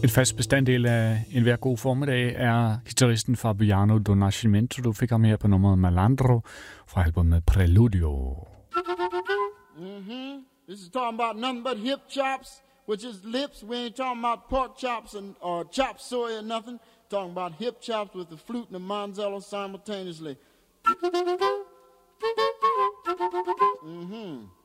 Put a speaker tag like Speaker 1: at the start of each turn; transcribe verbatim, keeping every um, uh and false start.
Speaker 1: En fast bestanddel af en hver god formiddag er guitaristen Fabiano Do Nascimento. Du fik ham her på nummeret Malandro fra albumet Preludio.
Speaker 2: Mm-hmm. This is talking about nothing but hip chops, which is lips. We ain't talking about pork chops and or chop suey or nothing. Talking about hip chops with the flute and the manzello simultaneously. Mm-hmm.